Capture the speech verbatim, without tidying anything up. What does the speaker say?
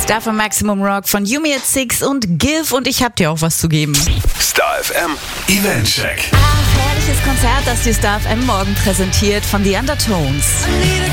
Star für Maximum Rock von Yumi at Six und Give, und ich hab dir auch was zu geben. Star F M Eventcheck. Ach, herrliches Konzert, das die Star F M morgen präsentiert von The Undertones.